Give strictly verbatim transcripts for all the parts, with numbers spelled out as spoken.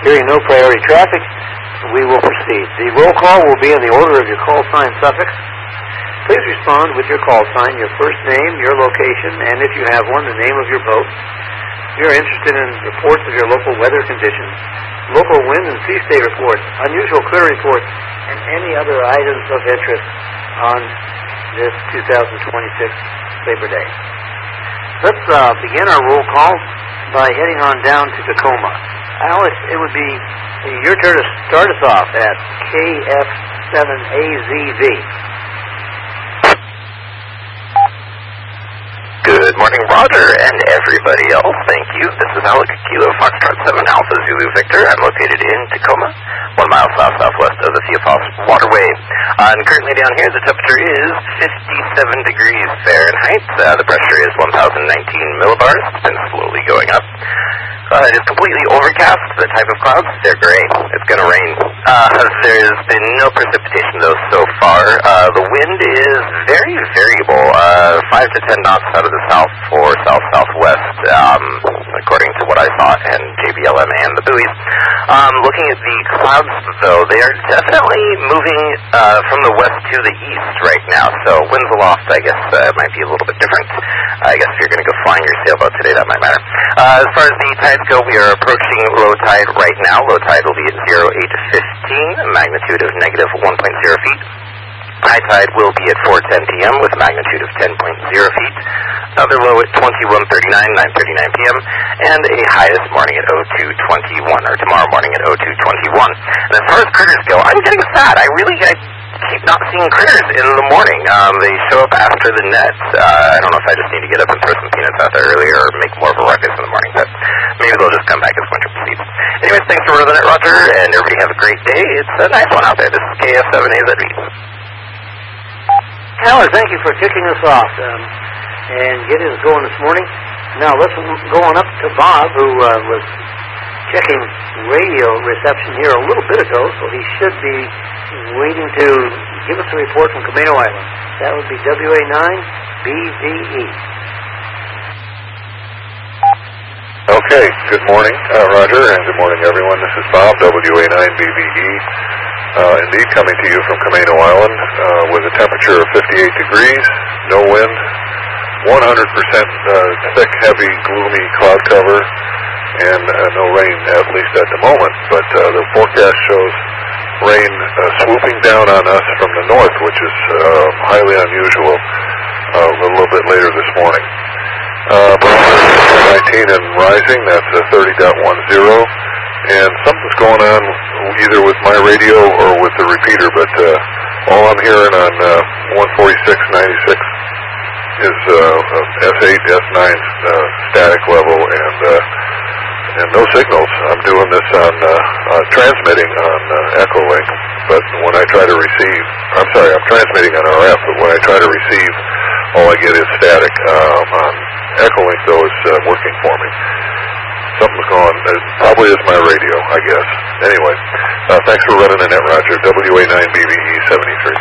Hearing no priority traffic, we will proceed. The roll call will be in the order of your call sign suffix. Please respond with your call sign, your first name, your location, and if you have one, the name of your boat. If you're interested in reports of your local weather conditions, local wind and sea state reports, unusual clear reports, and any other items of interest on this two thousand twenty-six Labor Day. Let's uh, begin our roll call by heading on down to Tacoma. Alice, it would be your turn to start us off at K F seven A Z V. Good morning, Roger, and everybody else. Thank you. This is Alec Kilo Foxtrot seven Alpha Zulu Victor. I'm located in Tacoma, one mile south-southwest of the Theophos Waterway. Uh, and currently down here, the temperature is fifty-seven degrees Fahrenheit. Uh, the pressure is one thousand nineteen millibars. It's been slowly going up. Uh, it is completely overcast. The type of clouds, they're gray. It's going to rain. Uh, there's been no precipitation, though, so far. Uh, the wind is very variable, uh, five to ten knots out of the south or south-southwest, um, according to what I saw, and J B L M and the buoys. Um, looking at the clouds, though, they are definitely moving uh, from the west to the east right now, so winds aloft, I guess, uh, might be a little bit different. I guess if you're going to go flying your sailboat today, that might matter. Uh, as far as the tides go, we are approaching low tide right now. Low tide will be at zero eight fifteen, a magnitude of negative one point zero feet. High tide will be at four ten p m with a magnitude of ten point zero feet. Another low at twenty-one thirty-nine, nine thirty-nine p m and a high this morning at oh two twenty-one, or tomorrow morning at oh two twenty-one. And as far as critters go, I'm getting sad. I really I keep not seeing critters in the morning. Um, they show up after the nets. Uh, I don't know if I just need to get up and throw some peanuts out there earlier or make more of a ruckus in the morning, but maybe they'll just come back as winter proceeds. Anyways, thanks for running it, Roger, and everybody have a great day. It's a nice one out there. This is K F seven A Z V. Howard, thank you for kicking us off um, and getting us going this morning. Now, let's go on up to Bob, who uh, was checking radio reception here a little bit ago, so he should be waiting to give us a report from Camino Island. That would be W A nine B V E. Okay, good morning, uh, Roger, and good morning, everyone. This is Bob, W A nine B V E. Uh, indeed, coming to you from Camino Island uh, with a temperature of fifty-eight degrees, no wind, one hundred percent uh, thick, heavy, gloomy cloud cover, and uh, no rain, at least at the moment. But uh, the forecast shows rain uh, swooping down on us from the north, which is uh, highly unusual, uh, a little bit later this morning. Uh, nineteen and rising, that's uh, thirty point ten. And something's going on either with my radio or with the repeater, but uh, all I'm hearing on uh, one forty-six ninety-six is uh, S eight, S nine uh, static level, and uh, and no signals. I'm doing this on uh, uh, transmitting on uh, Echolink, but when I try to receive, I'm sorry, I'm transmitting on R F, but when I try to receive, all I get is static. Um, on Echolink, though, is uh, working for me. Something's going, it probably is my radio, I guess. Anyway, uh, thanks for running the net, Roger. W A nine B V E seventy-three.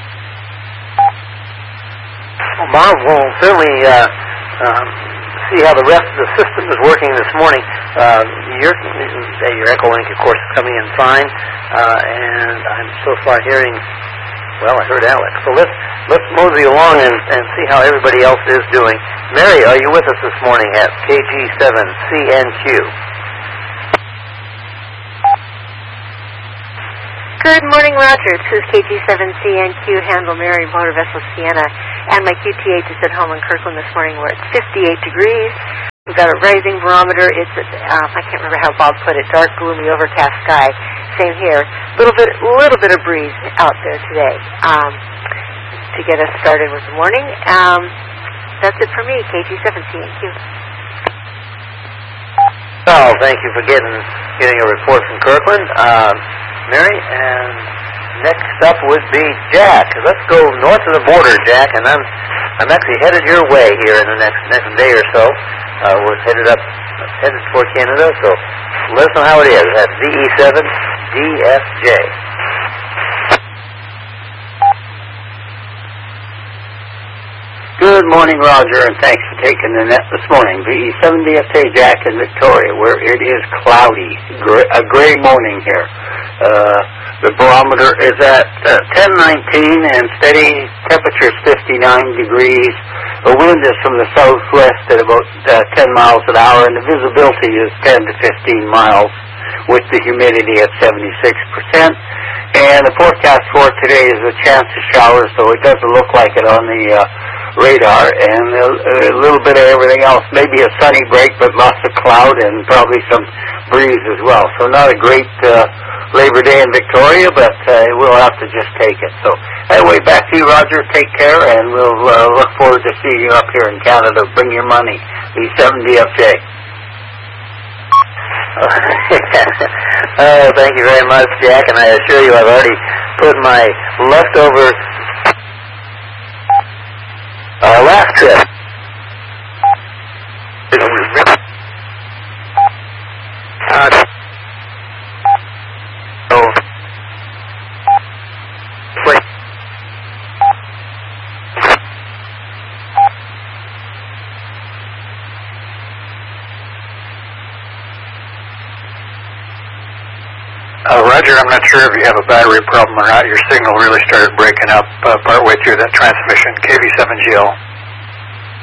Well, Bob, we'll certainly uh, um, see how the rest of the system is working this morning. Uh, your, your Echolink, of course, is coming in fine, uh, and I'm so far hearing, well, I heard Alex. So let's let's mosey along and, and see how everybody else is doing. Mary, are you with us this morning at K G seven C N Q? Good morning, Roger. This is K G seven C N Q, Handle Mary, Motor Vessel Sienna, and my Q T H is at home in Kirkland this morning. We're at fifty-eight degrees. We've got a rising barometer. It's, at, um, I can't remember how Bob put it, dark, gloomy, overcast sky. Same here. A little bit, little bit of breeze out there today um, to get us started with the morning. Um, that's it for me, K G seven C N Q. Well, thank you for getting getting a report from Kirkland, uh, Mary. And next up would be Jack. Let's go north of the border, Jack. And I'm I'm actually headed your way here in the next next day or so. Uh, we're headed up headed toward Canada. So let us know how it is. That's D E seven D F J. Good morning, Roger, and thanks for taking the net this morning. V E seven D F J Jack in Victoria, where it is cloudy, gray, a gray morning here. Uh, the barometer is at uh, ten nineteen, and steady temperature is fifty-nine degrees. The wind is from the southwest at about uh, ten miles an hour, and the visibility is ten to fifteen miles, with the humidity at seventy-six percent. And the forecast for today is a chance of showers, so it doesn't look like it on the uh, radar, and a, a little bit of everything else. Maybe a sunny break, but lots of cloud and probably some breeze as well. So not a great uh, Labor Day in Victoria, but uh, we'll have to just take it. So anyway, back to you, Roger. Take care, and we'll uh, look forward to seeing you up here in Canada. Bring your money. V seven D F J. Oh, thank you very much, Jack, and I assure you I've already put my leftover uh, last trip. Uh, oh. Uh, Roger, I'm not sure if you have a battery problem or not. Your signal really started breaking up uh, partway through that transmission. K V seven G L.